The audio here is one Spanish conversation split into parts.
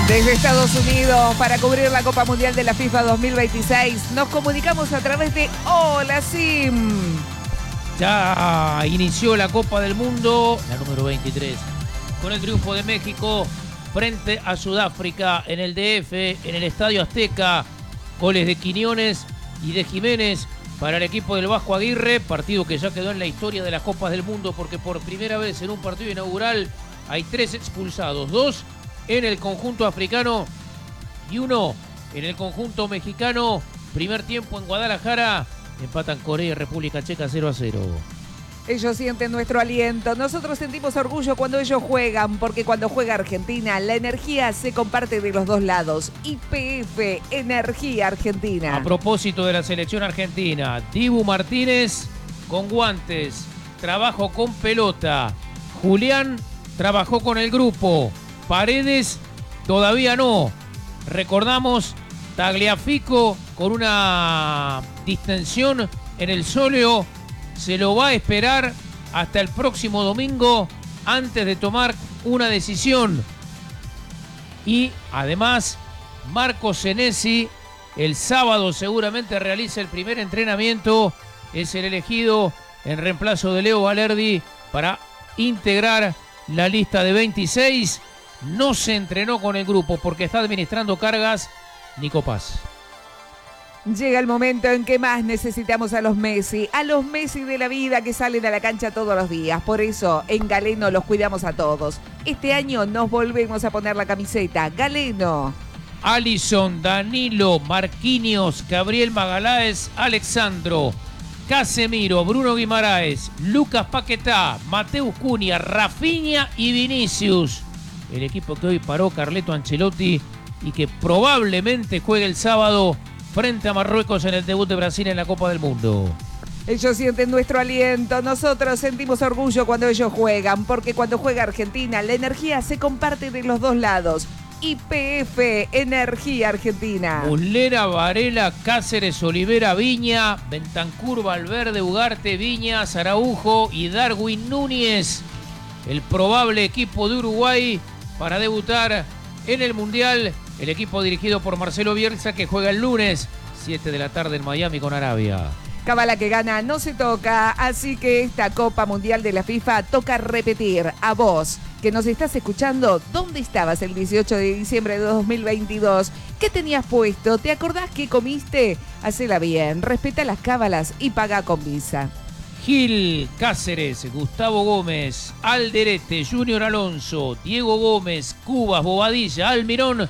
Desde Estados Unidos, para cubrir la Copa Mundial de la FIFA 2026, nos comunicamos a través de Hola Sim. Ya inició la Copa del Mundo, la número 23, con el triunfo de México frente a Sudáfrica en el DF, en el Estadio Azteca. Goles de Quiñones y de Jiménez para el equipo del Vasco Aguirre, partido que ya quedó en la historia de las Copas del Mundo porque por primera vez en un partido inaugural hay 3 expulsados, 2 en el conjunto africano y 1 en el conjunto mexicano. Primer tiempo en Guadalajara, empatan Corea y República Checa 0-0. Ellos sienten nuestro aliento, nosotros sentimos orgullo cuando ellos juegan, porque cuando juega Argentina, la energía se comparte de los dos lados. YPF, Energía Argentina. A propósito de la selección argentina, Dibu Martínez con guantes, trabajo con pelota. Julián trabajó con el grupo. Paredes todavía no. Recordamos Tagliafico con una distensión en el sóleo. Se lo va a esperar hasta el próximo domingo antes de tomar una decisión. Y además, Marco Senesi el sábado seguramente realiza el primer entrenamiento. Es el elegido en reemplazo de Leo Valerdi para integrar la lista de 26. No se entrenó con el grupo porque está administrando cargas Nico Paz. Llega el momento en que más necesitamos a los Messi de la vida que salen a la cancha todos los días. Por eso, en Galeno los cuidamos a todos. Este año nos volvemos a poner la camiseta. Galeno. Alisson, Danilo, Marquinhos, Gabriel Magaláes, Alexandro, Casemiro, Bruno Guimaraes, Lucas Paquetá, Mateus Cunha, Rafinha y Vinicius. El equipo que hoy paró Carleto Ancelotti y que probablemente juegue el sábado frente a Marruecos en el debut de Brasil en la Copa del Mundo. Ellos sienten nuestro aliento, nosotros sentimos orgullo cuando ellos juegan, porque cuando juega Argentina, la energía se comparte de los dos lados. YPF, Energía Argentina. Muslera, Varela, Cáceres, Olivera, Viña, Bentancur, Valverde, Ugarte, Viñas, Araujo y Darwin Núñez. El probable equipo de Uruguay para debutar en el Mundial. El equipo dirigido por Marcelo Bielsa que juega el lunes, 7 de la tarde en Miami con Arabia. Cábala que gana no se toca, así que esta Copa Mundial de la FIFA toca repetir. A vos, que nos estás escuchando, ¿dónde estabas el 18 de diciembre de 2022? ¿Qué tenías puesto? ¿Te acordás qué comiste? Hacela bien, respeta las cábalas y paga con Visa. Gil, Cáceres, Gustavo Gómez, Alderete, Junior Alonso, Diego Gómez, Cubas, Bobadilla, Almirón,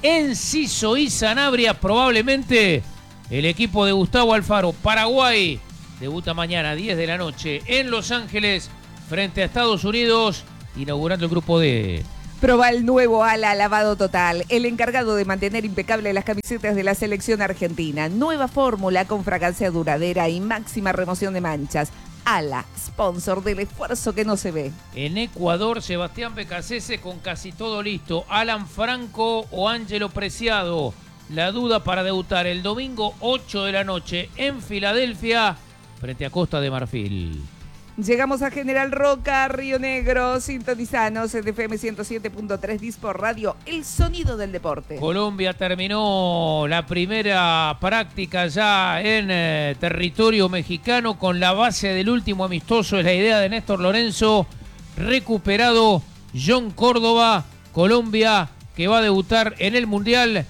Enciso y Sanabria, probablemente el equipo de Gustavo Alfaro. Paraguay debuta mañana 10 de la noche en Los Ángeles frente a Estados Unidos, inaugurando el grupo D. Proba el nuevo Ala Lavado Total, el encargado de mantener impecables las camisetas de la selección argentina. Nueva fórmula con fragancia duradera y máxima remoción de manchas. Ala, sponsor del esfuerzo que no se ve. En Ecuador, Sebastián Becasese con casi todo listo. Alan Franco o Ángelo Preciado. La duda para debutar el domingo 8 de la noche en Filadelfia frente a Costa de Marfil. Llegamos a General Roca, Río Negro, sintonizanos en FM 107.3 Dispor Radio, el sonido del deporte. Colombia terminó la primera práctica ya en territorio mexicano con la base del último amistoso, es la idea de Néstor Lorenzo, recuperado John Córdoba, Colombia que va a debutar en el Mundial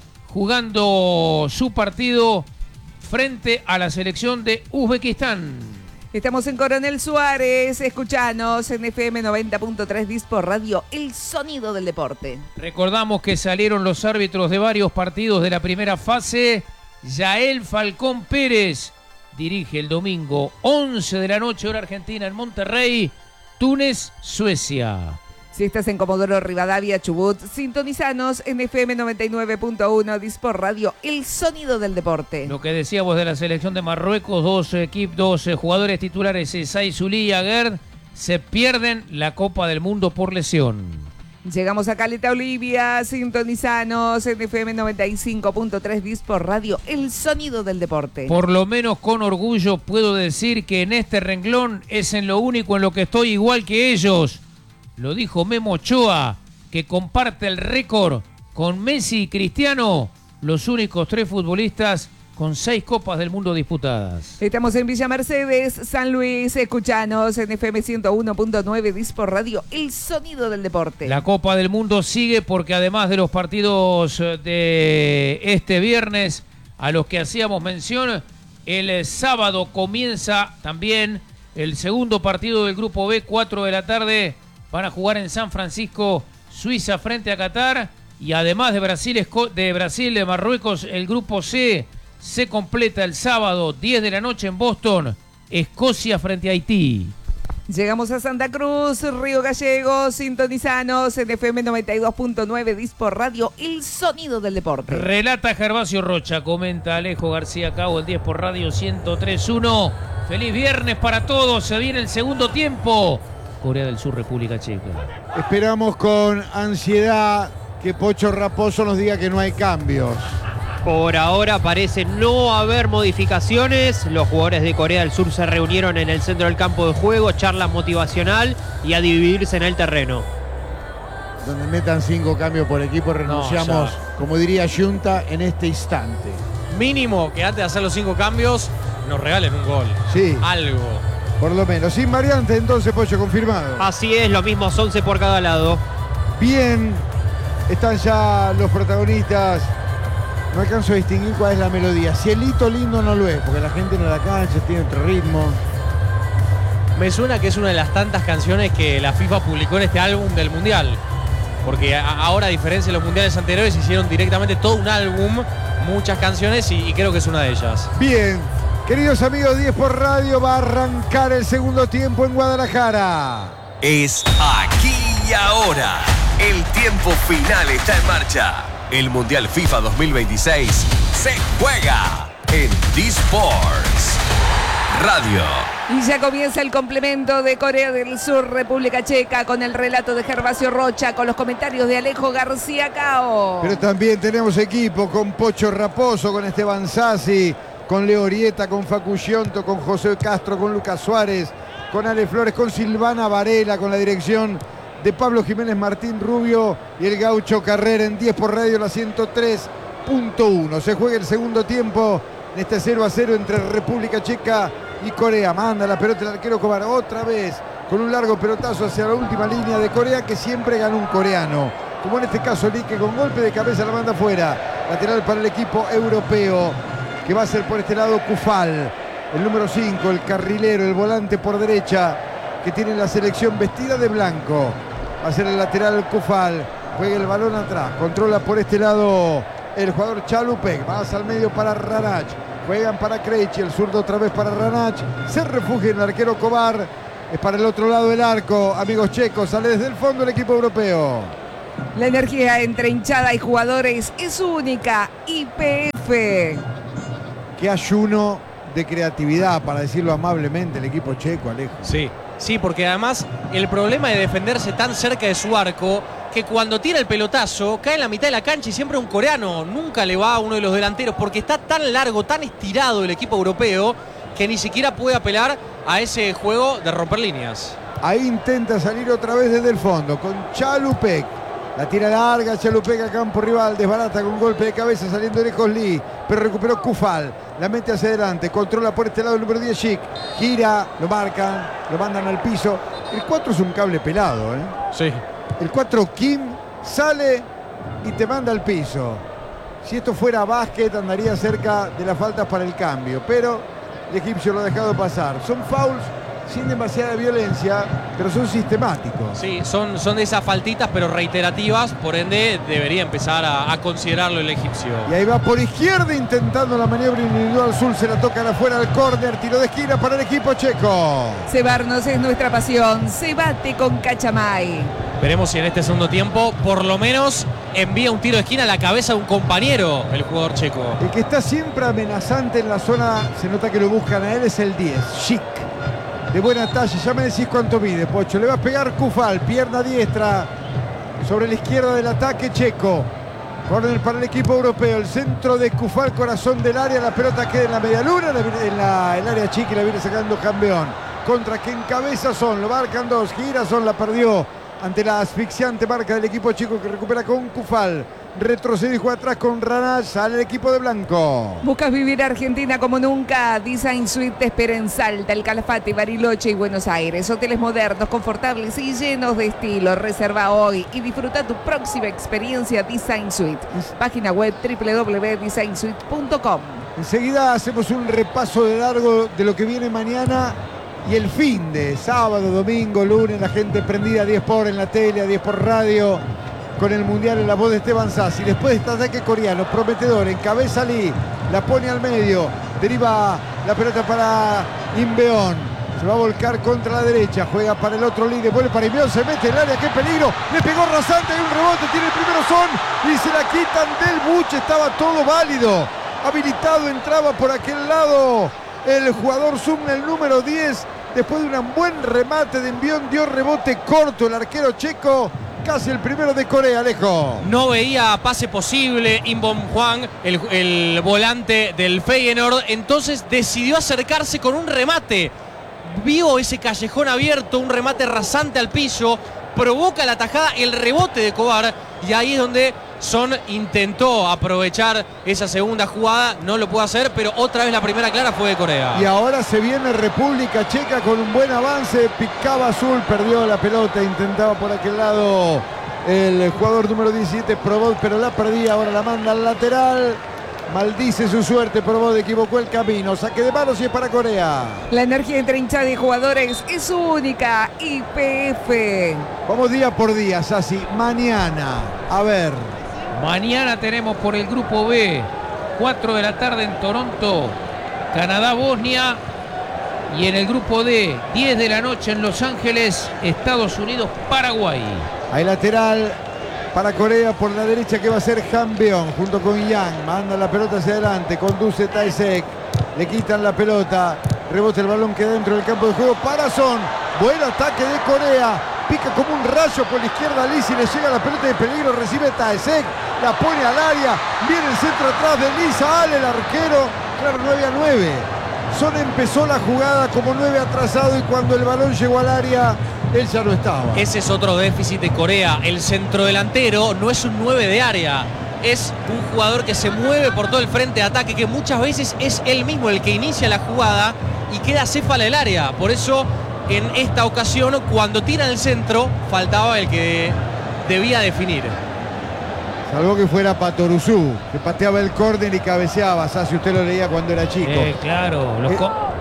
jugando su partido frente a la selección de Uzbekistán. Estamos en Coronel Suárez, escuchanos en FM 90.3 Dispor Radio, el sonido del deporte. Recordamos que salieron los árbitros de varios partidos de la primera fase. Yael Falcón Pérez dirige el domingo 11 de la noche, hora argentina, en Monterrey, Túnez, Suecia. Si estás en Comodoro Rivadavia, Chubut, sintonizanos en FM 99.1 Dispor Radio, el sonido del deporte. Lo que decíamos de la selección de Marruecos, dos jugadores titulares, Esai Zulí y Aguerd, se pierden la Copa del Mundo por lesión. Llegamos a Caleta Olivia, sintonizanos en FM 95.3 Dispor Radio, el sonido del deporte. Por lo menos con orgullo puedo decir que en este renglón es en lo único en lo que estoy igual que ellos. Lo dijo Memo Ochoa, que comparte el récord con Messi y Cristiano, los únicos 3 futbolistas con 6 Copas del Mundo disputadas. Estamos en Villa Mercedes, San Luis. Escuchanos en FM 101.9 Dispor Radio, el sonido del deporte. La Copa del Mundo sigue porque además de los partidos de este viernes a los que hacíamos mención, el sábado comienza también el segundo partido del Grupo B, 4 de la tarde. Van a jugar en San Francisco, Suiza frente a Qatar. Y además de Brasil, de Marruecos, el Grupo C se completa el sábado, 10 de la noche en Boston, Escocia frente a Haití. Llegamos a Santa Cruz, Río Gallegos, sintonizanos en FM 92.9 Dispor Radio, el sonido del deporte. Relata Gervasio Rocha, comenta Alejo García Cao, el 10 por Radio 103.1. Feliz viernes para todos, se viene el segundo tiempo. Corea del Sur, República Checa. Esperamos con ansiedad que Pocho Raposo nos diga que no hay cambios. Por ahora parece no haber modificaciones. Los jugadores de Corea del Sur se reunieron en el centro del campo de juego, charla motivacional y a dividirse en el terreno. Donde metan 5 cambios por equipo, renunciamos, como diría Junta, en este instante. Mínimo que antes de hacer los 5 cambios nos regalen un gol. Sí. Algo. Por lo menos. Sin variante, entonces, Pocho, confirmado. Así es, los mismos 11 por cada lado. Bien. Están ya los protagonistas. No alcanzo a distinguir cuál es la melodía. Cielito lindo no lo es, porque la gente no la cancha, tiene otro ritmo. Me suena que es una de las tantas canciones que la FIFA publicó en este álbum del Mundial. Porque ahora, a diferencia de los mundiales anteriores, hicieron directamente todo un álbum, muchas canciones y creo que es una de ellas. Bien. Queridos amigos, 10 por Radio, va a arrancar el segundo tiempo en Guadalajara. Es aquí y ahora. El tiempo final está en marcha. El Mundial FIFA 2026 se juega en Disports Radio. Y ya comienza el complemento de Corea del Sur, República Checa, con el relato de Gervasio Rocha, con los comentarios de Alejo García Cao. Pero también tenemos equipo con Pocho Raposo, con Esteban Sassi, con Leo Orieta, con Facu Gionto, con José Castro, con Lucas Suárez, con Ale Flores, con Silvana Varela, con la dirección de Pablo Jiménez Martín Rubio y el Gaucho Carrera en 10 por Radio, la 103.1. Se juega el segundo tiempo en este 0-0 entre República Checa y Corea. Manda la pelota el arquero Kovar otra vez con un largo pelotazo hacia la última línea de Corea, que siempre gana un coreano. Como en este caso Lique, con golpe de cabeza la manda afuera. Lateral para el equipo europeo, que va a ser por este lado Kufal, el número 5, el carrilero, el volante por derecha, que tiene la selección vestida de blanco. Va a ser el lateral Kufal, juega el balón atrás, controla por este lado el jugador Chalupek, más al medio para Ranach, juegan para Krejci, el zurdo otra vez para Ranach, se refugia en el arquero Kovar, es para el otro lado del arco, amigos checos, sale desde el fondo el equipo europeo. La energía entre hinchada y jugadores es única. YPF. Qué ayuno de creatividad, para decirlo amablemente, el equipo checo, Alejo. Sí, porque además el problema de defenderse tan cerca de su arco, que cuando tira el pelotazo cae en la mitad de la cancha y siempre un coreano nunca le va a uno de los delanteros, porque está tan largo, tan estirado el equipo europeo, que ni siquiera puede apelar a ese juego de romper líneas. Ahí intenta salir otra vez desde el fondo con Chalupek. La tira larga, Chalupek a campo rival, desbarata con golpe de cabeza saliendo lejos Lee, pero recuperó Kufal, la mete hacia adelante, controla por este lado el número 10 Chic, gira, lo marcan, lo mandan al piso. El 4 es un cable pelado, ¿eh? Sí. El 4 Kim sale y te manda al piso. Si esto fuera básquet andaría cerca de las faltas para el cambio, pero el egipcio lo ha dejado pasar. Son fouls sin demasiada violencia, pero son sistemáticos. Sí, son de esas faltitas, pero reiterativas, por ende debería empezar a considerarlo el egipcio. Y ahí va por izquierda intentando la maniobra individual. Zul se la toca afuera al córner, tiro de esquina para el equipo checo. Cebarnos es nuestra pasión. Cebate con Cachamay. Veremos si en este segundo tiempo por lo menos envía un tiro de esquina a la cabeza de un compañero, el jugador checo. El que está siempre amenazante en la zona, se nota que lo buscan a él, es el 10, Chic. De buena talla, ya me decís cuánto mide, Pocho. Le va a pegar Kufal, pierna diestra sobre la izquierda del ataque checo. Córner para el equipo europeo, el centro de Kufal, corazón del área, la pelota queda en la media luna, en el área chica, y la viene sacando Campeón. Contra que encabeza Son, lo marcan dos, gira Son, la perdió ante la asfixiante marca del equipo checo, que recupera con Kufal. retrocede y juega atrás con Rana. Sale el equipo de blanco. ¿Buscas vivir Argentina como nunca? Design Suite te espera en Salta, El Calafate, Bariloche y Buenos Aires. Hoteles modernos, confortables y llenos de estilo. Reserva hoy y disfruta tu próxima experiencia Design Suite. Página web www.designsuite.com. Enseguida hacemos un repaso de largo de lo que viene mañana y el fin de sábado, domingo, lunes. La gente prendida a 10 por en la tele, a 10 por radio, con el Mundial en la voz de Esteban Sassi. Después de este ataque coreano, prometedor, encabeza Lee, la pone al medio, deriva la pelota para Inbeón. Se va a volcar contra la derecha, juega para el otro Lee, devuelve para Inbeón, se mete en el área, qué peligro, le pegó rasante, hay un rebote, tiene el primero Son y se la quitan del buche, estaba todo válido. Habilitado, entraba por aquel lado el jugador Sumner, el número 10. Después de un buen remate de Inbeón, dio rebote corto el arquero checo. Casi el primero de Corea, Alejo. No veía pase posible Inbom Hwang, el volante del Feyenoord. Entonces decidió acercarse con un remate. Vio ese callejón abierto, un remate rasante al piso. Provoca la tajada, el rebote de Kovar. Y ahí es donde Son intentó aprovechar esa segunda jugada. No lo pudo hacer, pero otra vez la primera clara fue de Corea. Y ahora se viene República Checa con un buen avance. Picaba Azul, perdió la pelota. Intentaba por aquel lado el jugador número 17, Probot, pero la perdía. Ahora la manda al lateral. Maldice su suerte, Probot, equivocó el camino. Saque de manos y es para Corea. La energía entre hinchada y jugadores es única. YPF. Vamos día por día, Sassi. Mañana, a ver. Mañana tenemos por el grupo B, 4 de la tarde en Toronto, Canadá-Bosnia. Y en el grupo D, 10 de la noche en Los Ángeles, Estados Unidos-Paraguay. Hay lateral para Corea por la derecha, que va a ser Hanbeon junto con Yang. Manda la pelota hacia adelante, conduce Taesek. Le quitan la pelota, rebota el balón, queda dentro del campo de juego para Son. Buen ataque de Corea. Pica como un rayo por la izquierda Lisi, le llega la pelota de peligro, recibe Taesek, la pone al área, viene el centro atrás de Lisa, sale el arquero, claro, 9-9. Son empezó la jugada como 9 atrasado y cuando el balón llegó al área, él ya no estaba. Ese es otro déficit de Corea. El centrodelantero no es un 9 de área. Es un jugador que se mueve por todo el frente de ataque, que muchas veces es él mismo el que inicia la jugada y queda acéfala el área. Por eso, en esta ocasión, cuando tira el centro, faltaba el que debía definir. Salvo que fuera Patoruzú, que pateaba el córner y cabeceaba. Si usted lo leía cuando era chico. Claro, ¿No?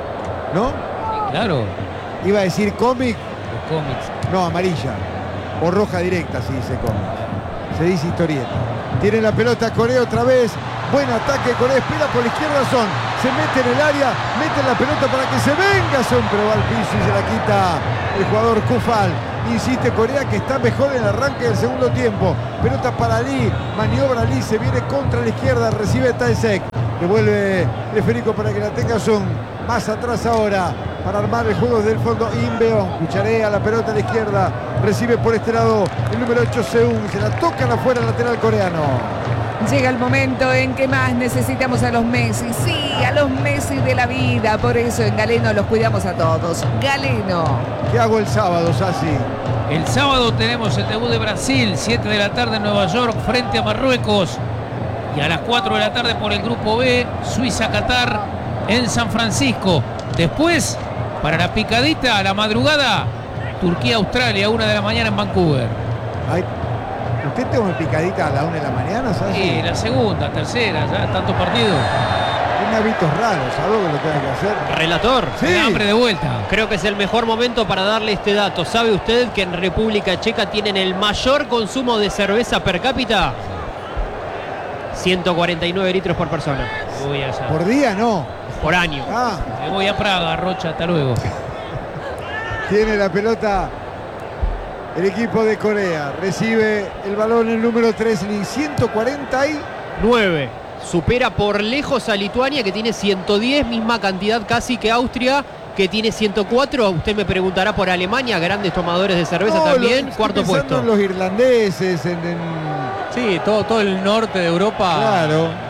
Claro, Iba a decir cómic. los cómics. No, amarilla. O roja directa, si dice cómic. Se dice historieta. Tiene la pelota Corea otra vez. Buen ataque Corea. Espera por la izquierda Son. Se mete en el área. Mete la pelota para que se venga Son. Pero va al piso y se la quita el jugador Kufal. Insiste Corea, que está mejor en el arranque del segundo tiempo. Pelota para Lee. Maniobra Lee. Se viene contra la izquierda. Recibe Taesek. Devuelve Leferico para que la tenga Son. Más atrás ahora para armar el juego desde el fondo. Inbeón cucharea la pelota a la izquierda. Recibe por este lado el número 8 Seung. Se la tocan afuera el lateral coreano. Llega el momento en que más necesitamos a los Messi. Sí, a los Messi de la vida. Por eso en Galeno los cuidamos a todos. Galeno. ¿Qué hago el sábado, Sassi? El sábado tenemos el debut de Brasil, 7 de la tarde en Nueva York frente a Marruecos. Y a las 4 de la tarde por el grupo B, Suiza-Qatar en San Francisco. Después, para la picadita, a la madrugada, Turquía-Australia, 1 de la mañana en Vancouver. Ay, ¿usted tiene una picadita a la 1 de la mañana, Sassi? Sí, la segunda, tercera, ya tantos partidos. Tiene hábitos raros, algo que lo tenga que hacer. Relator, Sí. Me da hambre de vuelta. creo que es el mejor momento para darle este dato. ¿Sabe usted que en República Checa tienen el mayor consumo de cerveza per cápita? 149 litros por persona, Voy allá. Por día no. por año. Ah, Me voy a Praga, Rocha, hasta luego. tiene la pelota el equipo de Corea. Recibe el balón el número 3, 140 y 9. Supera por lejos a Lituania, que tiene 110, misma cantidad casi que Austria, que tiene 104. Usted me preguntará por Alemania, grandes tomadores de cerveza No, también, estoy cuarto pensando puesto. en los irlandeses, Sí, todo el norte de Europa. claro.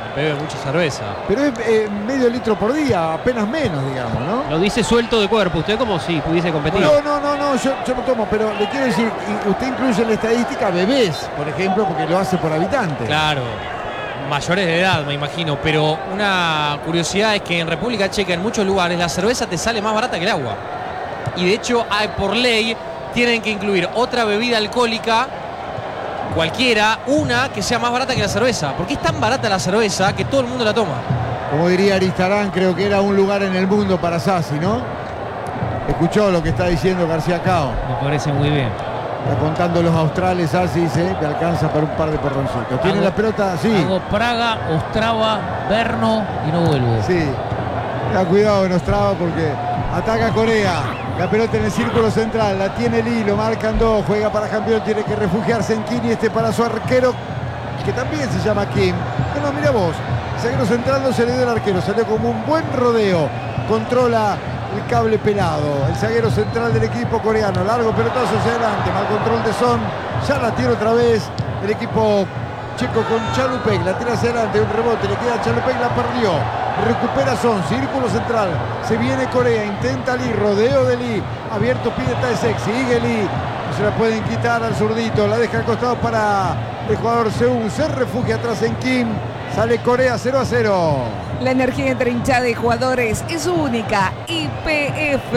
bebe mucha cerveza. Pero es medio litro por día, apenas menos, digamos, ¿no? Lo dice suelto de cuerpo, usted como si pudiese competir. No, yo no tomo, pero le quiero decir, usted incluye en la estadística bebés, por ejemplo, porque lo hace por habitante. Claro, mayores de edad, me imagino. Pero una curiosidad es que en República Checa, en muchos lugares, la cerveza te sale más barata que el agua. Y de hecho, por ley, tienen que incluir otra bebida alcohólica, cualquiera, una que sea más barata que la cerveza. Porque es tan barata la cerveza que todo el mundo la toma. Como diría Aristarán, creo que era un lugar en el mundo para Sassi, ¿no? Escuchó lo que está diciendo García Cao. Me parece muy bien. Está contando los australes, Sassi dice, me alcanza para un par de porroncitos. Tiene la pelota, sí. Hago Praga, Ostrava, Brno y no vuelvo. Sí. Tenga cuidado en Ostrava porque ataca Corea. La pelota en el círculo central, la tiene Lee, lo marcan dos, juega para campeón, tiene que refugiarse en Kim y para su arquero, que también se llama Kim. Bueno, mira vos, el zaguero central no se le dio el arquero, salió como un buen rodeo, controla el cable pelado, el zaguero central del equipo coreano, largo pelotazo hacia adelante, mal control de Son, ya la tiene otra vez el equipo checo con Chalupek, la tira hacia adelante, un rebote, le queda a Chalupek, la perdió. Recupera Son, círculo central, se viene Corea, intenta Lee, rodeo de Lee, abierto pide Taesek, sigue Lee, no se la pueden quitar al zurdito, la deja al costado para el jugador Seung, se refugia atrás en Kim, sale Corea 0-0. La energía entre hinchada y jugadores es única. YPF.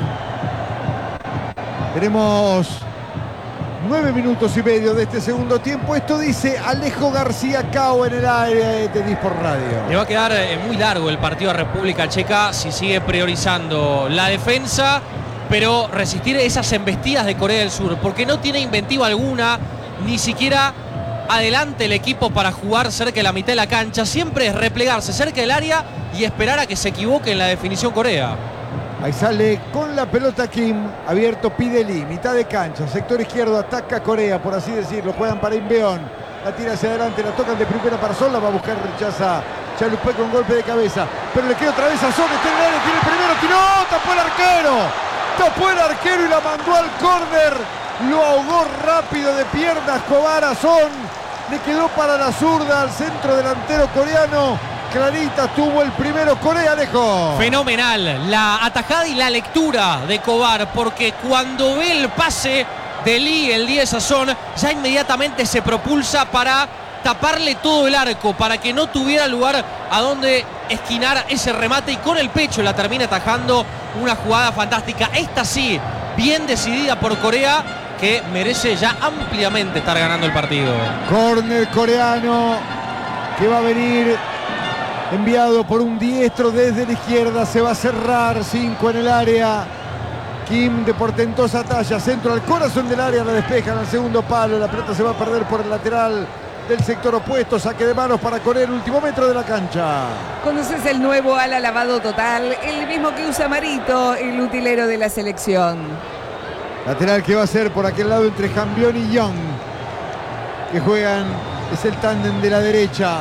Tenemos 9 minutos y medio de este segundo tiempo. Esto dice Alejo García Cao en el aire de Disport Radio. Le va a quedar muy largo el partido a República Checa si sigue priorizando la defensa, pero resistir esas embestidas de Corea del Sur, porque no tiene inventiva alguna, ni siquiera adelante el equipo para jugar cerca de la mitad de la cancha. Siempre es replegarse cerca del área y esperar a que se equivoque en la definición Corea. Ahí sale con la pelota Kim, abierto pide Lee, mitad de cancha, sector izquierdo, ataca Corea, por así decirlo, juegan para Inbeón, la tira hacia adelante, la tocan de primera para Son, la va a buscar, rechaza Chalupé con golpe de cabeza, pero le queda otra vez a Son, está en el área, tiene el primero, tiró, tapó el arquero y la mandó al córner, lo ahogó rápido de piernas Escobar a Son, le quedó para la zurda al centro delantero coreano. Clarita tuvo el primero Corea, Alejo. Fenomenal la atajada y la lectura de Escobar, porque cuando ve el pase de Lee, el 10 a Son, ya inmediatamente se propulsa para taparle todo el arco, para que no tuviera lugar a donde esquinar ese remate, y con el pecho la termina atajando. Una jugada fantástica, esta sí, bien decidida por Corea, que merece ya ampliamente estar ganando el partido. Córner coreano que va a venir enviado por un diestro desde la izquierda, se va a cerrar, 5 en el área. Kim de portentosa talla, centro al corazón del área, la despejan al segundo palo, la pelota se va a perder por el lateral del sector opuesto, saque de manos para Corea, el último metro de la cancha. ¿Conoces el nuevo ala lavado total? El mismo que usa Marito, el utilero de la selección. Lateral que va a ser por aquel lado entre Jambión y Young, que juegan, es el tándem de la derecha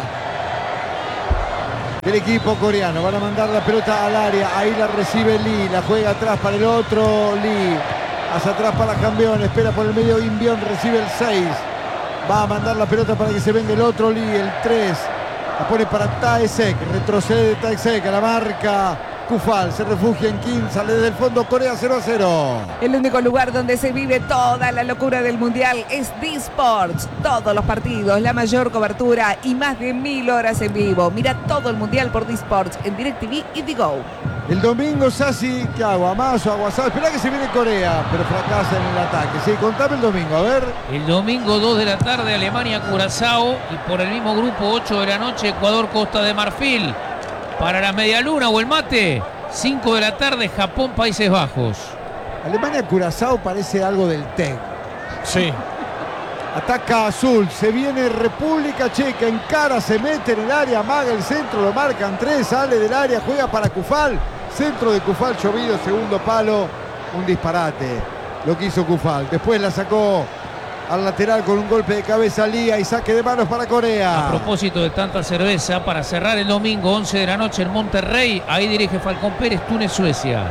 del equipo coreano. Van a mandar la pelota al área, ahí la recibe Lee, la juega atrás para el otro Lee, hacia atrás para Jambión, espera por el medio Inbión, recibe el 6, va a mandar la pelota para que se venga el otro Lee, el 3, la pone para Taesek, retrocede Taesek a la marca Kufal, se refugia en Kim, sale desde el fondo Corea 0-0. El único lugar donde se vive toda la locura del Mundial es D-Sports. Todos los partidos, la mayor cobertura y más de 1000 horas en vivo. Mira todo el Mundial por D-Sports en DirecTV y Digo. El domingo, Sassi, ¿qué hago? ¿Amazo, aguasado? Esperá que se viene Corea, pero fracasa en el ataque. Sí, contame el domingo, a ver. El domingo 2 de la tarde, Alemania-Curazao, y por el mismo grupo 8 de la noche, Ecuador-Costa de Marfil. Para la medialuna o el mate, 5 de la tarde, Japón-Países Bajos. Alemania-Curazao parece algo del TEC. Sí. Ataca Azul, se viene República Checa, encara, se mete en el área, amaga el centro, lo marcan 3, sale del área, juega para Kufal, centro de Kufal, llovido, segundo palo, un disparate lo que hizo Kufal. Después la sacó al lateral con un golpe de cabeza Lía y saque de manos para Corea. A propósito de tanta cerveza, para cerrar el domingo 11 de la noche en Monterrey, ahí dirige Falcón Pérez, Túnez-Suecia.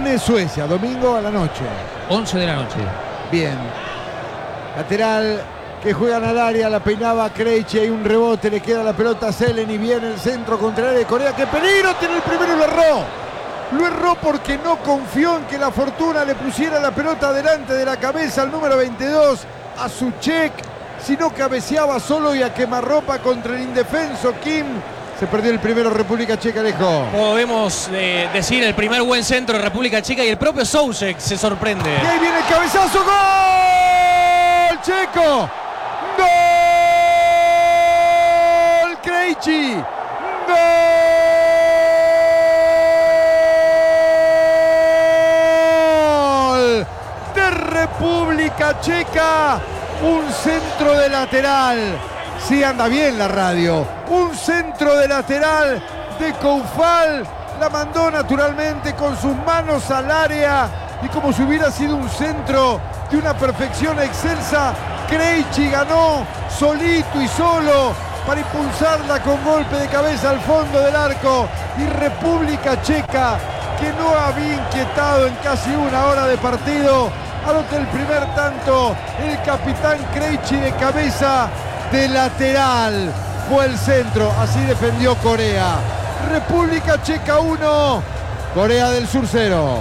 Túnez-Suecia, domingo a la noche. 11 de la noche. Bien. Lateral que juegan al área, la peinaba Krejci, hay un rebote, le queda la pelota a Selen y viene el centro contra el área de Corea. ¡Qué peligro! Tiene el primero y lo erró. Lo erró porque no confió en que la Fortuna le pusiera la pelota delante de la cabeza al número 22, a Souček, sino cabeceaba solo y a quemarropa contra el indefenso Kim. Se perdió el primero República Checa, Alejo. Podemos decir el primer buen centro de República Checa y el propio Souček se sorprende. Y ahí viene el cabezazo, ¡gol! Checo. ¡Gol! Krejci. ¡Gol! De República Checa. Un centro de lateral. Sí, anda bien la radio. Un centro de lateral de Koufal. La mandó naturalmente con sus manos al área. Y como si hubiera sido un centro de una perfección excelsa, Krejci ganó solito y solo para impulsarla con golpe de cabeza al fondo del arco. Y República Checa, que no había inquietado en casi una hora de partido, anota el primer tanto. El capitán Krejci de cabeza de lateral. Fue el centro, así defendió Corea. República Checa 1, Corea del Sur 0.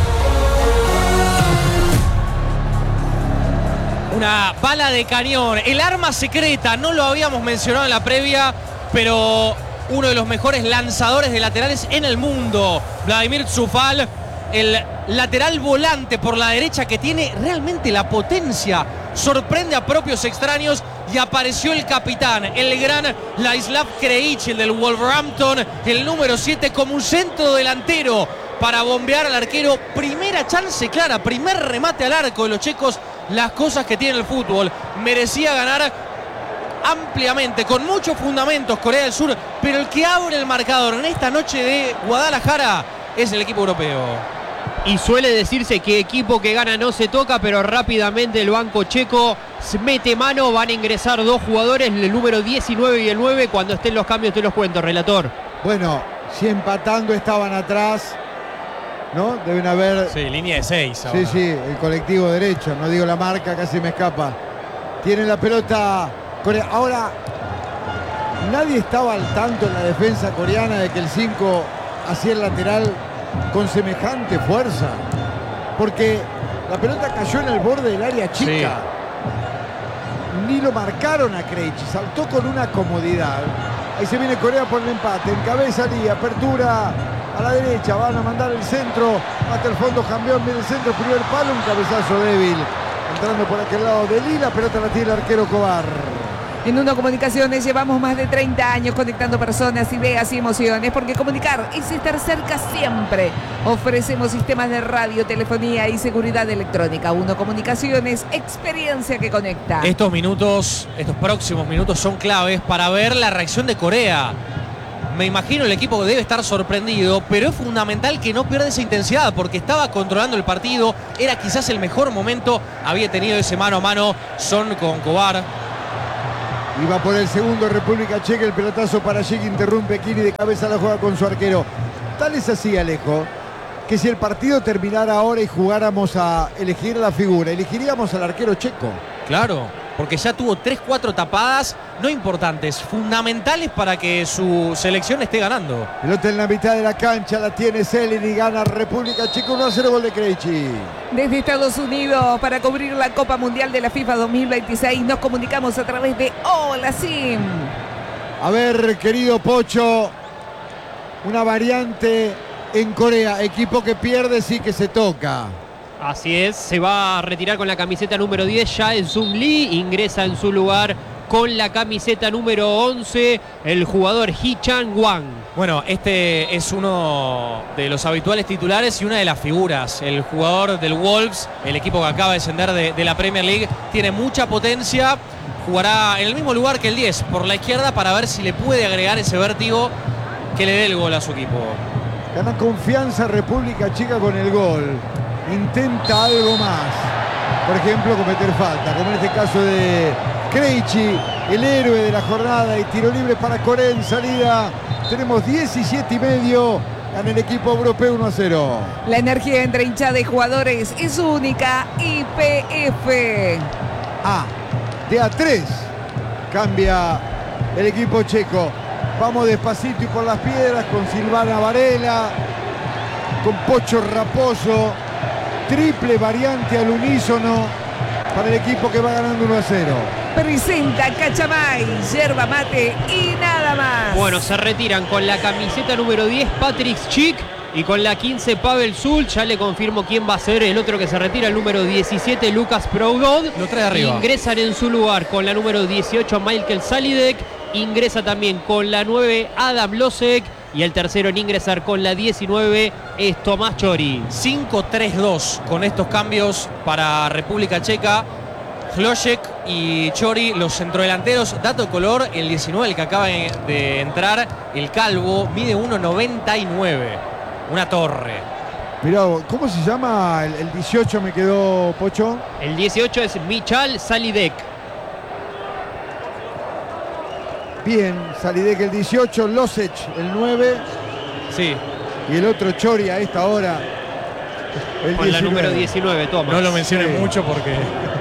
Una bala de cañón, el arma secreta, no lo habíamos mencionado en la previa, pero uno de los mejores lanzadores de laterales en el mundo, Vladimir Coufal, el lateral volante por la derecha que tiene realmente la potencia, sorprende a propios extraños y apareció el capitán, el gran Ladislav Krejci, el del Wolverhampton, el número 7 como un centro delantero para bombear al arquero. Primera chance clara, primer remate al arco de los checos. Las cosas que tiene el fútbol. Merecía ganar ampliamente, con muchos fundamentos Corea del Sur, pero el que abre el marcador en esta noche de Guadalajara es el equipo europeo. Y suele decirse que equipo que gana no se toca, pero rápidamente el banco checo se mete mano. Van a ingresar dos jugadores, el número 19 y el 9. Cuando estén los cambios te los cuento, relator. Bueno, si empatando estaban atrás, ¿no? Deben haber... Sí, línea de 6. Sí, sí, el colectivo derecho, no digo la marca, casi me escapa. Tiene la pelota Corea. Ahora, nadie estaba al tanto en la defensa coreana de que el 5 hacía el lateral con semejante fuerza, porque la pelota cayó en el borde del área chica. Sí. Ni lo marcaron a Krejci, saltó con una comodidad. Ahí se viene Corea por el empate, encabeza Lee, apertura a la derecha, van a mandar el centro hasta el fondo, cambió en el centro, primer palo, un cabezazo débil, entrando por aquel lado de Lee, la pelota la tiene el arquero Kovar. En Uno Comunicaciones llevamos más de 30 años conectando personas, ideas y emociones, porque comunicar es estar cerca siempre. Ofrecemos sistemas de radio, telefonía y seguridad electrónica. Uno Comunicaciones, experiencia que conecta. Estos próximos minutos son claves para ver la reacción de Corea. Me imagino el equipo debe estar sorprendido, pero es fundamental que no pierda esa intensidad, porque estaba controlando el partido, era quizás el mejor momento, había tenido ese mano a mano Son con Kovar. Iba por el segundo República Checa, el pelotazo para Schick, interrumpe Kini, de cabeza la juega con su arquero. Tal es así, Alejo, que si el partido terminara ahora y jugáramos a elegir la figura, elegiríamos al arquero checo. Claro, porque ya tuvo 3-4 tapadas, no importantes, fundamentales para que su selección esté ganando. Pelota en la mitad de la cancha, la tiene Selen y gana República Checa 1-0, gol de Krejci. Desde Estados Unidos, para cubrir la Copa Mundial de la FIFA 2026, nos comunicamos a través de Hola Sim. A ver, querido Pocho, una variante en Corea, equipo que pierde sí que se toca. Así es, se va a retirar con la camiseta número 10 ya en Sung Lee, ingresa en su lugar con la camiseta número 11 el jugador Hee Chan-won. Bueno, este es uno de los habituales titulares y una de las figuras. El jugador del Wolves, el equipo que acaba de descender de la Premier League, tiene mucha potencia. Jugará en el mismo lugar que el 10, por la izquierda, para ver si le puede agregar ese vértigo que le dé el gol a su equipo. Gana confianza República Checa con el gol. Intenta algo más. Por ejemplo, cometer falta, como en este caso de Krejci, el héroe de la jornada, y tiro libre para Corea en salida. Tenemos 17:30. Gana el equipo europeo 1-0. La energía entre hinchada y jugadores es única. YPF. De a 3 cambia el equipo checo. Vamos despacito y por las piedras con Silvana Varela, con Pocho Raposo. Triple variante al unísono para el equipo que va ganando 1-0. Presenta Cachamay, yerba mate y nada más. Bueno, se retiran con la camiseta número 10 Patrick Schick y con la 15 Pavel Zul. Ya le confirmo quién va a ser el otro que se retira, el número 17 Lucas Proudhon. Lo trae arriba. Ingresan en su lugar con la número 18 Michael Salidek. Ingresa también con la 9 Adam Losek. Y el tercero en ingresar con la 19 es Tomás Chori. 5-3-2 con estos cambios para República Checa. Hlosek y Chori, los centrodelanteros. Dato de color, el 19, el que acaba de entrar, el calvo, mide 1,99. Una torre. Mirá, ¿cómo se llama? El 18 me quedó, Pocho. El 18 es Michal Salidek. Bien, Salidek el 18, Losec el 9 Sí. y el otro Chori a esta hora el Con 19. la número 19, Tomás. No lo mencionen Sí. mucho porque...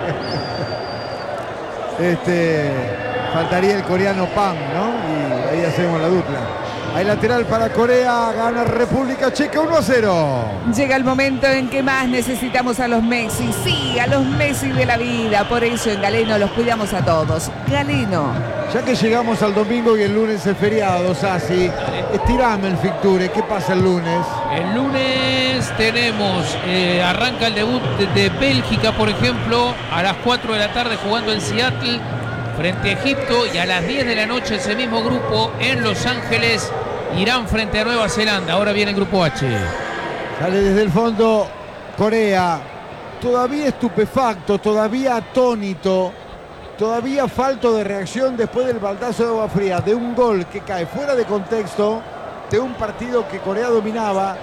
Faltaría el coreano Pam, ¿no? Y ahí hacemos la dupla. Hay lateral para Corea, gana República Checa 1-0. Llega el momento en que más necesitamos a los Messi. Sí, a los Messi de la vida. Por eso en Galeno los cuidamos a todos. Galeno. Ya que llegamos al domingo y el lunes es feriado, Sassi, estirame el Ficture. ¿Qué pasa el lunes? El lunes tenemos, arranca el debut de Bélgica, por ejemplo, a las 4 de la tarde jugando en Seattle frente a Egipto, y a las 10 de la noche ese mismo grupo en Los Ángeles, Irán frente a Nueva Zelanda. Ahora viene el grupo H. Sale desde el fondo Corea, todavía estupefacto, todavía atónito, todavía falto de reacción después del baldazo de agua fría, de un gol que cae fuera de contexto, de un partido que Corea dominaba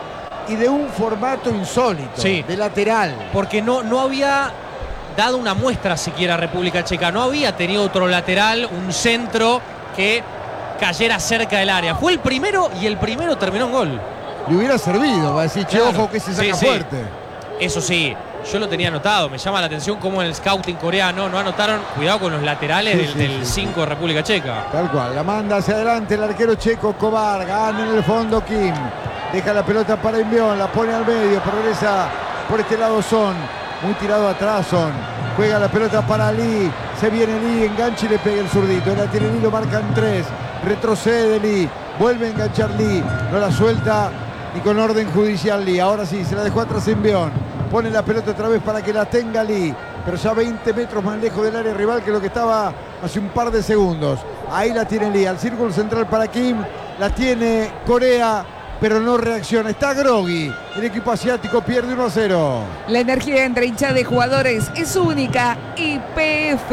y de un formato insólito, Sí. de lateral. Porque no había dado una muestra siquiera República Checa. No había tenido otro lateral, un centro que cayera cerca del área. Fue el primero y el primero terminó en gol. Le hubiera servido, va a decir, che, Claro. ojo que se saca Sí, sí. fuerte. Eso sí, yo lo tenía anotado. Me llama la atención cómo en el scouting coreano no anotaron. Cuidado con los laterales Sí, del, sí, del sí, 5 de República Checa. Tal cual, la manda hacia adelante el arquero checo Kovar, gana en el fondo Kim, deja la pelota para Inbeón, la pone al medio, progresa por este lado Son, muy tirado atrás Son, juega la pelota para Lee, se viene Lee, engancha y le pega el zurdito, la tiene Lee, lo marcan 3, retrocede Lee, vuelve a enganchar Lee, no la suelta y con orden judicial Lee, ahora sí, se la dejó atrás Inbeón, pone la pelota otra vez para que la tenga Lee, pero ya 20 metros más lejos del área rival que lo que estaba hace un par de segundos. Ahí la tiene Lee, al círculo central para Kim, la tiene Corea, pero no reacciona. Está groggy, el equipo asiático pierde 1-0. La energía entre hinchada de jugadores es única. YPF.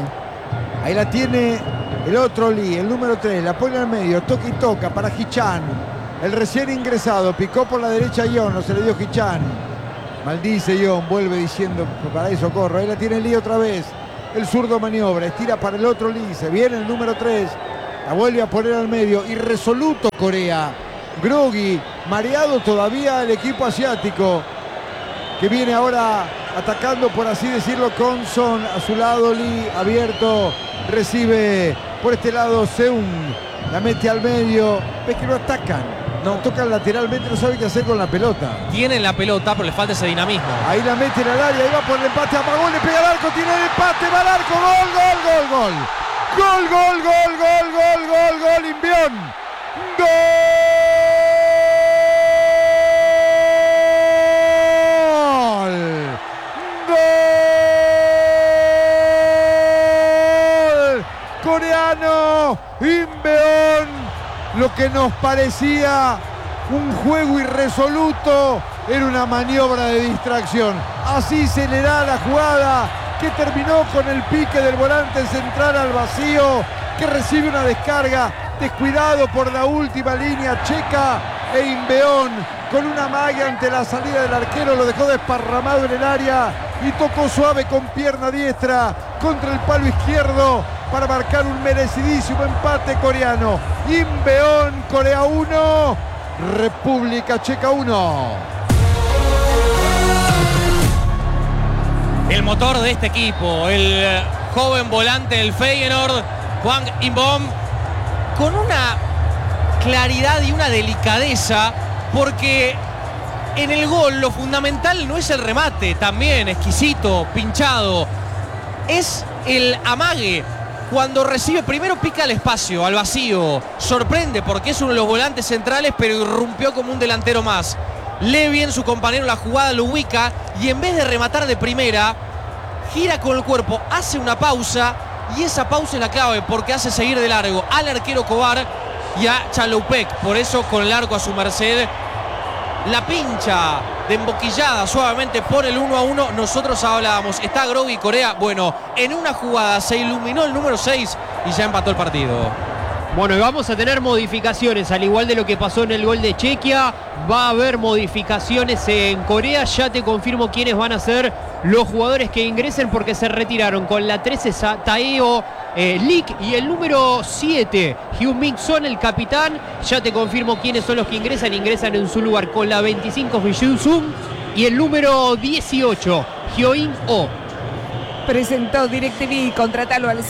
Ahí la tiene el otro Lee, el número 3, la pone al medio, toca y toca para Hichan. El recién ingresado, picó por la derecha Ion, no se le dio Hichan. Maldice Ion, vuelve diciendo, para eso corro. Ahí la tiene Lee otra vez. El zurdo maniobra, estira para el otro Lee, se viene el número 3, la vuelve a poner al medio, irresoluto Corea. Groggy, mareado todavía el equipo asiático, que viene ahora atacando, por así decirlo, con Son. A su lado Lee, abierto, recibe por este lado Seung, la mete al medio. Ves que no atacan, no tocan lateralmente, no sabe qué hacer con la pelota. Tienen la pelota, pero le falta ese dinamismo. Ahí la meten al área, ahí va por el empate, apagó, le pega al arco, tiene el empate, va al arco, gol, gol, gol, gol. Gol, gol, gol, gol, gol, gol, gol, Inbeón. ¡Gol! ¡Gol! Coreano, Inbeón. Lo que nos parecía un juego irresoluto era una maniobra de distracción. Así se le da la jugada que terminó con el pique del volante central al vacío, que recibe una descarga, descuidado por la última línea checa, e Inbeón con una magia ante la salida del arquero lo dejó desparramado en el área y tocó suave con pierna diestra contra el palo izquierdo para marcar un merecidísimo empate coreano. Inbeón, Corea 1, República Checa 1. El motor de este equipo, el joven volante del Feyenoord, Hwang In-beom, con una claridad y una delicadeza, porque en el gol lo fundamental no es el remate, también exquisito, pinchado, es el amague. Cuando recibe, primero pica al espacio, al vacío, sorprende porque es uno de los volantes centrales, pero irrumpió como un delantero más. Lee bien su compañero la jugada, lo ubica y en vez de rematar de primera, gira con el cuerpo, hace una pausa y esa pausa es la clave porque hace seguir de largo al arquero Kovar y a Chaloupek. Por eso con el arco a su merced, la pincha de emboquillada suavemente por el 1-1. Nosotros hablábamos, está Grogui Corea. Bueno, en una jugada se iluminó el número 6 y ya empató el partido. Bueno, y vamos a tener modificaciones, al igual de lo que pasó en el gol de Chequia. Va a haber modificaciones en Corea. Ya te confirmo quiénes van a ser los jugadores que ingresen, porque se retiraron con la 13 Taeo Lik y el número 7 Hyun-Min Son, el capitán. Ya te confirmo quiénes son los que ingresan. Ingresan en su lugar con la 25 Hyun-Sung y el número 18 Hyo-In-Oh. Presentó DirecTV, contratalo al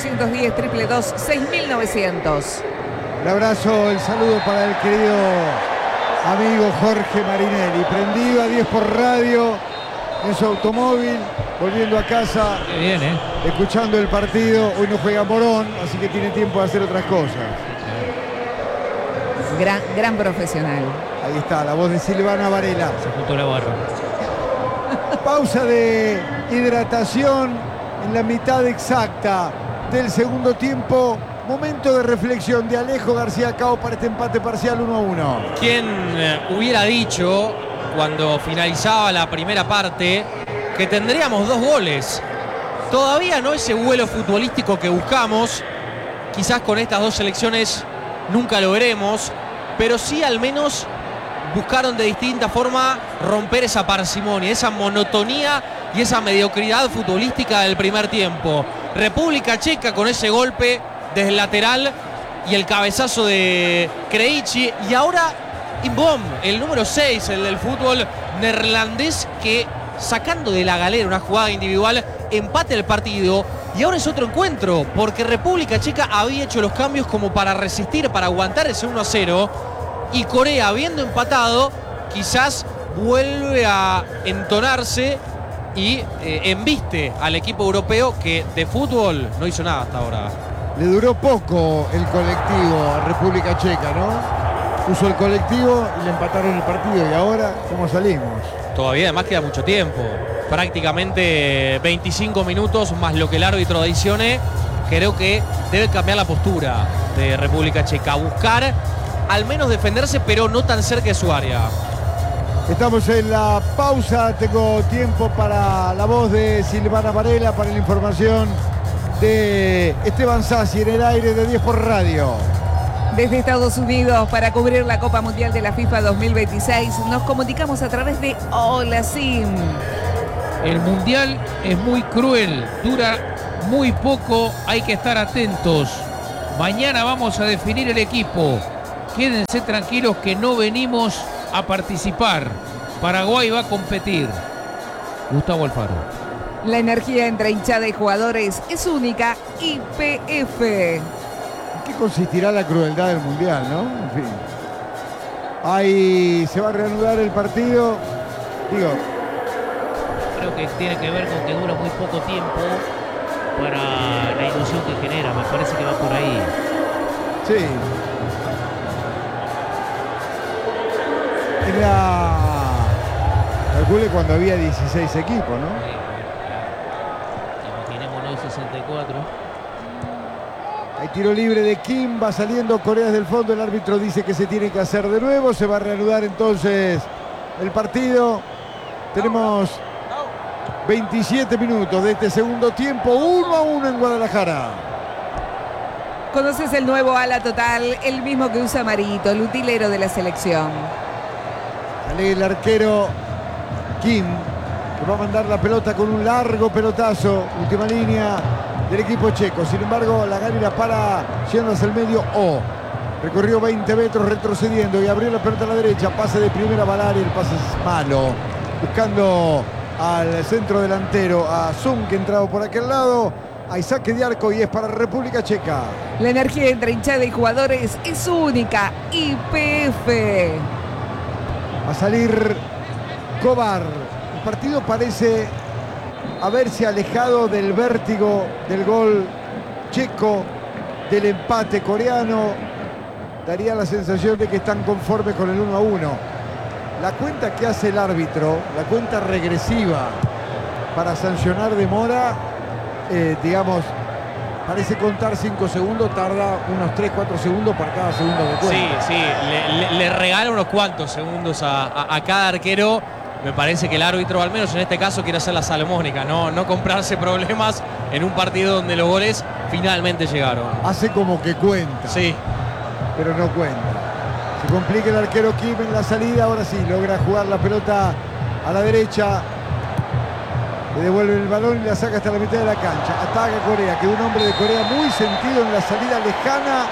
0810-222-6900. Un abrazo, el saludo para el querido amigo Jorge Marinelli, prendido a 10 por radio en su automóvil, volviendo a casa. Qué bien, escuchando el partido. Hoy no juega Morón, así que tiene tiempo de hacer otras cosas. Gran profesional. Ahí está, la voz de Silvana Varela. Se juntó la barra. Pausa de hidratación en la mitad exacta del segundo tiempo. Momento de reflexión de Alejo García Cao para este empate parcial 1-1. ¿Quién hubiera dicho cuando finalizaba la primera parte que tendríamos 2 goles? Todavía no ese vuelo futbolístico que buscamos. Quizás con estas 2 selecciones nunca lo veremos, pero sí al menos buscaron de distinta forma romper esa parsimonia, esa monotonía y esa mediocridad futbolística del primer tiempo. República Checa con ese golpe desde el lateral y el cabezazo de Krejci, y ahora In-beom, el número 6, el del fútbol neerlandés, que sacando de la galera una jugada individual empate el partido. Y ahora es otro encuentro, porque República Checa había hecho los cambios como para resistir, para aguantar ese 1-0, y Corea, habiendo empatado, quizás vuelve a entonarse y embiste al equipo europeo, que de fútbol no hizo nada hasta ahora. Le duró poco el colectivo a República Checa, ¿no? Puso el colectivo y le empataron el partido. ¿Y ahora cómo salimos? Todavía además queda mucho tiempo. Prácticamente 25 minutos más lo que el árbitro adicione. Creo que debe cambiar la postura de República Checa. Buscar al menos defenderse, pero no tan cerca de su área. Estamos en la pausa. Tengo tiempo para la voz de Silvana Varela, para la información de Esteban Sassi en el aire de 10 por radio. Desde Estados Unidos, para cubrir la Copa Mundial de la FIFA 2026, nos comunicamos a través de Hola Sim. El Mundial es muy cruel, dura muy poco, hay que estar atentos. Mañana vamos a definir el equipo. Quédense tranquilos que no venimos a participar. Paraguay va a competir. Gustavo Alfaro. La energía entre hinchada y jugadores es única. YPF. ¿En qué consistirá la crueldad del Mundial, no? En fin. Ahí se va a reanudar el partido. Digo, creo que tiene que ver con que dura muy poco tiempo para la ilusión que genera. Me parece que va por ahí. sí. Era, calcule cuando había 16 equipos, ¿no? Imaginémonos 64. Hay tiro libre de Kim, va saliendo Corea desde el fondo, el árbitro dice que se tiene que hacer de nuevo, se va a reanudar entonces el partido. Tenemos 27 minutos de este segundo tiempo, 1-1 en Guadalajara. ¿Conoces el nuevo Ala Total? El mismo que usa Marito, el utilero de la selección. Sale el arquero Kim, que va a mandar la pelota con un largo pelotazo, última línea del equipo checo. Sin embargo, la Gávila para yendo hacia el medio. Recorrió 20 metros retrocediendo y abrió la pelota a la derecha. Pase de primera a Valari, el pase es malo. Buscando al centro delantero, a Zung, que entraba por aquel lado. Hay saque de arco y es para República Checa. La energía entre hinchada y jugadores es única. YPF. Va a salir Kovar. El partido parece haberse alejado del vértigo del gol checo, del empate coreano. Daría la sensación de que están conformes con el 1-1. La cuenta que hace el árbitro, la cuenta regresiva para sancionar demora, digamos, parece contar 5 segundos, tarda unos 3-4 segundos por cada segundo de cuenta. Sí, le regala unos cuantos segundos a cada arquero. Me parece que el árbitro, al menos en este caso, quiere hacer la salomónica, no comprarse problemas en un partido donde los goles finalmente llegaron. Hace como que cuenta, Sí, pero no cuenta. Se complica el arquero Kim en la salida, ahora sí, logra jugar la pelota a la derecha. Le devuelve el balón y la saca hasta la mitad de la cancha. Ataca Corea, que un hombre de Corea muy sentido en la salida lejana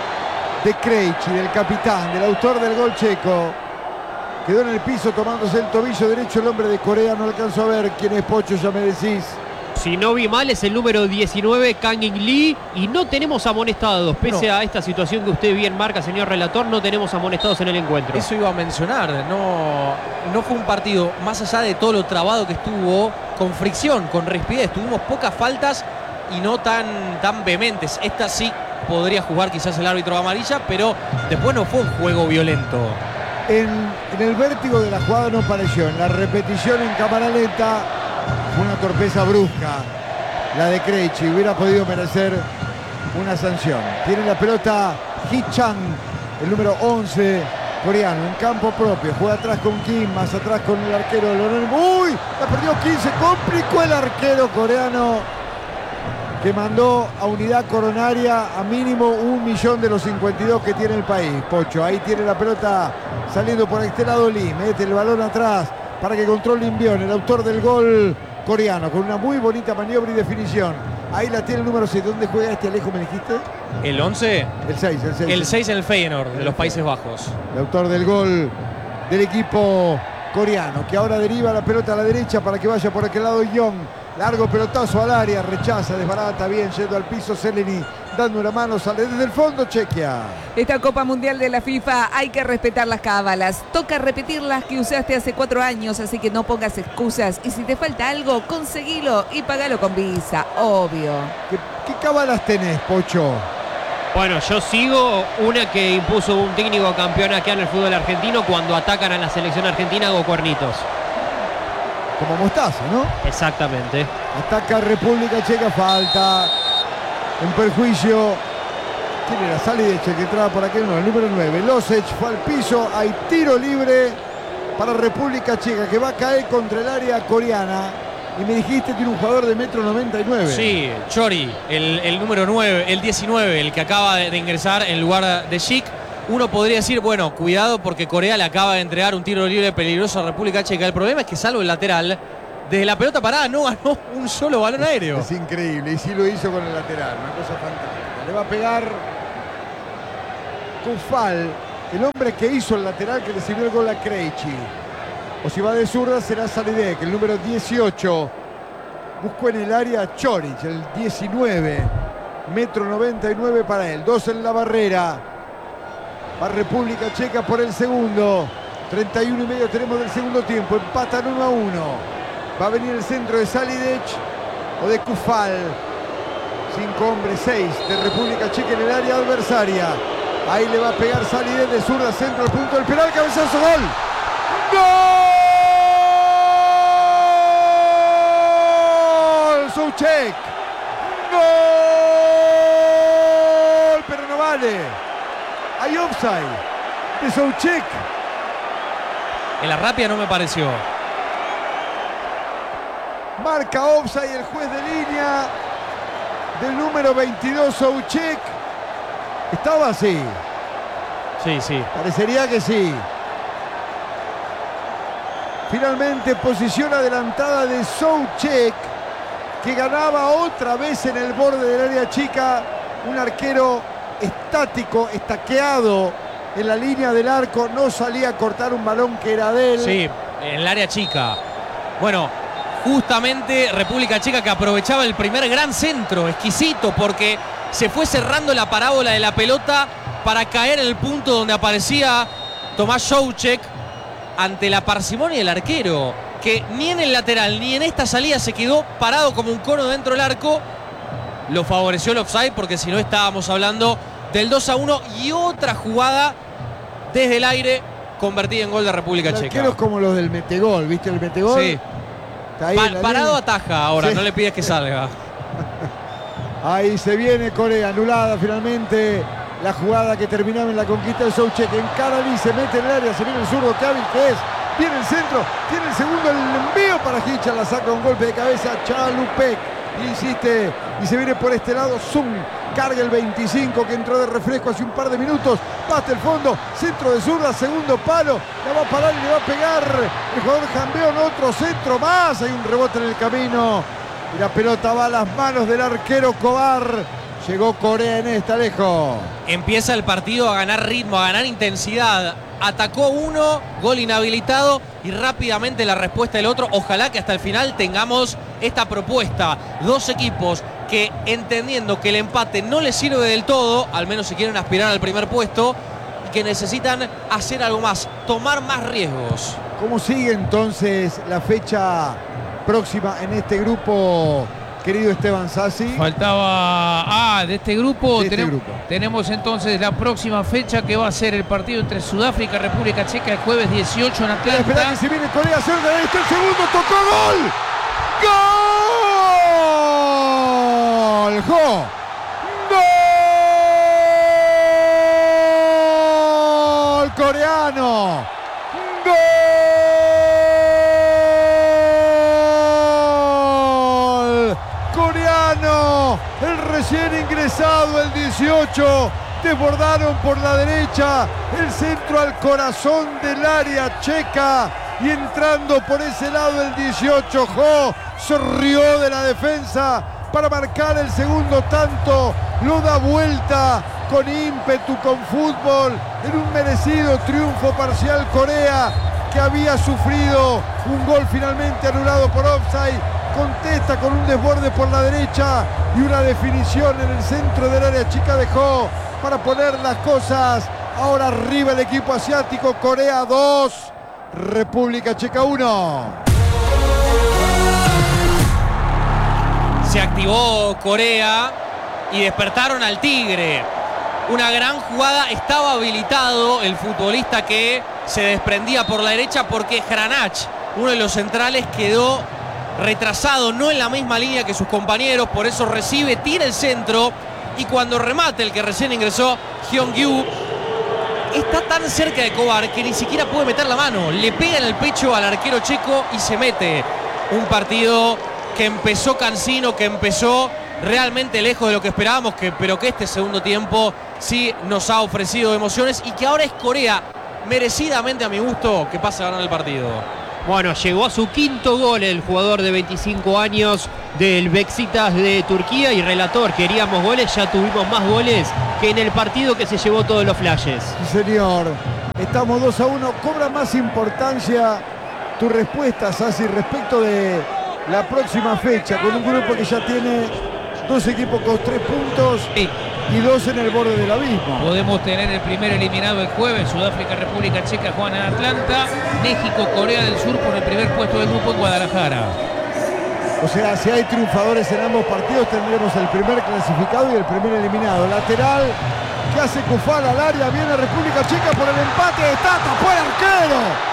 de Krejci, del capitán, del autor del gol checo. Quedó en el piso tomándose el tobillo derecho el hombre de Corea. No alcanzó a ver quién es, Pocho, ya me decís. Si no vi mal, es el número 19, Kang In Lee, y no tenemos amonestados. Pese a esta situación que usted bien marca, señor relator, no tenemos amonestados en el encuentro. eso iba a mencionar. No fue un partido, más allá de todo lo trabado que estuvo, con fricción, con rispidez. Tuvimos pocas faltas y no tan vehementes. Esta sí podría jugar quizás el árbitro de amarilla, pero después no fue un juego violento. En el vértigo de la jugada no pareció. En la repetición en cámara lenta fue una torpeza brusca la de Krejci. Hubiera podido merecer una sanción. Tiene la pelota Hee-chan, el número 11 coreano, en campo propio. Juega atrás con Kim, más atrás con el arquero de Leonel. ¡Uy! La perdió 15. Complicó el arquero coreano, que mandó a unidad coronaria a mínimo 1.000.000 de los 52 que tiene el país. Pocho, ahí tiene la pelota saliendo por este lado Lee. Mete el balón atrás para que controle Inbion, el autor del gol coreano, con una muy bonita maniobra y definición. Ahí la tiene el número 6. ¿Dónde juega este Alejo, me dijiste? ¿El 11? El 6. El 6 en el Feyenoord de los Países Bajos. El autor del gol del equipo coreano, que ahora deriva la pelota a la derecha para que vaya por aquel lado Young. Largo pelotazo al área, rechaza, desbarata bien, yendo al piso Seleni, dando una mano, sale desde el fondo Chequia. Esta Copa Mundial de la FIFA hay que respetar las cábalas. Toca repetir las que usaste hace 4 años, así que no pongas excusas. Y si te falta algo, conseguilo y pagalo con Visa, obvio. ¿Qué cábalas tenés, Pocho? Bueno, yo sigo una que impuso un técnico campeón acá en el fútbol argentino: cuando atacan a la selección argentina, hago cuernitos. Como Mostaza, ¿no? Exactamente. Ataca República Checa, falta. En perjuicio. ¿Quién era? Salidic, que entraba por aquel, no, el número 9. Losech fue al piso. Hay tiro libre para República Checa, que va a caer contra el área coreana. Y me dijiste, tiene un jugador de 1,99 m. Sí, Chori, el número 9, el 19, el que acaba de ingresar en lugar de Schick. Uno podría decir, bueno, cuidado porque Corea le acaba de entregar un tiro libre peligroso a República Checa. El problema es que, salvo el lateral, desde la pelota parada no ganó un solo balón aéreo. Es increíble, y sí lo hizo con el lateral, una cosa fantástica. Le va a pegar Kufal, el hombre que hizo el lateral que recibió el gol a Krejci. O si va de zurda será Salidek, el número 18. Buscó en el área Choric, el 19. 1,99 m para él. 2 en la barrera. Va República Checa por el segundo. 31,5 tenemos del segundo tiempo. Empatan 1-1. Va a venir el centro de Salidek o de Kufal. 5 hombres, 6 de República Checa en el área adversaria. Ahí le va a pegar Salidek de zurda, centro, al punto del penal, cabezazo, gol. ¡Gol! Souček. ¡Gol! Pero no vale. Hay offside de Souček. En la rápida no me pareció. Marca offside el juez de línea del número 22, Souček. Estaba así. Sí. Parecería que sí. Finalmente posición adelantada de Souček, que ganaba otra vez en el borde del área chica. Un arquero estático, estaqueado en la línea del arco. No salía a cortar un balón que era de él. Sí, en el área chica. Bueno, justamente República Checa, que aprovechaba el primer gran centro, exquisito, porque se fue cerrando la parábola de la pelota para caer en el punto donde aparecía Tomás Souček ante la parsimonia del arquero, que ni en el lateral ni en esta salida se quedó parado como un cono dentro del arco. Lo favoreció el offside, porque si no estábamos hablando del 2-1 y otra jugada desde el aire convertida en gol de República Checa. Arqueros como los del metegol, ¿viste el metegol? Sí. Está ahí en la Parado línea. ataja ahora, Sí. no le pides que salga. Ahí se viene Corea, anulada finalmente la jugada que terminaba en la conquista de Souček. Encara Ali, se mete en el área, se viene el zurdo, qué hábil que es. Viene el centro, tiene el segundo, el envío para Hicha, la saca un golpe de cabeza Chalupek. Insiste y se viene por este lado Zoom. Carga el 25 que entró de refresco hace un par de minutos. Va hasta el fondo, centro de zurda, segundo palo. La va a parar y le va a pegar el jugador Jambeón. Otro centro más. Hay un rebote en el camino. Y la pelota va a las manos del arquero Kovar. Llegó Corea en esta, Alejo. Empieza el partido a ganar ritmo, a ganar intensidad. Atacó uno, gol inhabilitado y rápidamente la respuesta del otro. Ojalá que hasta el final tengamos esta propuesta. Dos equipos que, entendiendo que el empate no les sirve del todo, al menos si quieren aspirar al primer puesto, y que necesitan hacer algo más, tomar más riesgos. ¿Cómo sigue entonces la fecha próxima en este grupo, querido Esteban Sassi? Faltaba de este grupo. De este grupo. Tenemos entonces la próxima fecha, que va a ser el partido entre Sudáfrica y República Checa el jueves 18 en Espera Atlanta. que se viene Corea cerca, ahí está el segundo, tocó gol. ¡Gol! ¡Jo! ¡Gol! Coreano. ¡Gol! Coreano, el recién ingresado, el 18. Desbordaron por la derecha, el centro al corazón del área checa. Y entrando por ese lado el 18, Jo se rió de la defensa para marcar el segundo tanto. Lo da vuelta con ímpetu, con fútbol, en un merecido triunfo parcial Corea, que había sufrido un gol finalmente anulado por offside. Contesta con un desborde por la derecha y una definición en el centro del área chica de Jo para poner las cosas ahora arriba el equipo asiático. Corea 2, República Checa 1. Se activó Corea y despertaron al Tigre. Una gran jugada, estaba habilitado el futbolista que se desprendía por la derecha, porque Hranach, uno de los centrales, quedó retrasado, no en la misma línea que sus compañeros, por eso recibe, tira el centro, y cuando remate el que recién ingresó, Hyun-gyu, está tan cerca de Kovar que ni siquiera puede meter la mano, le pega en el pecho al arquero checo y se mete. Un partido que empezó cansino, que empezó realmente lejos de lo que esperábamos, pero que este segundo tiempo sí nos ha ofrecido emociones, y que ahora es Corea, merecidamente a mi gusto, que pasa a ganar el partido. Bueno, llegó a su quinto gol el jugador de 25 años del Beşiktaş de Turquía, y relator, queríamos goles, ya tuvimos más goles que en el partido que se llevó todos los flashes. Sí, señor. Estamos 2-1. Cobra más importancia tu respuesta, Sassi, respecto de la próxima fecha, con un grupo que ya tiene dos equipos con 3 puntos y 2 en el borde del abismo. Podemos tener el primer eliminado el jueves. Sudáfrica, República Checa juegan en Atlanta. México, Corea del Sur por el primer puesto del grupo en Guadalajara. O sea, si hay triunfadores en ambos partidos, tendremos el primer clasificado y el primer eliminado. Lateral que hace Cufal al área, viene República Checa por el empate, está, tapó el arquero.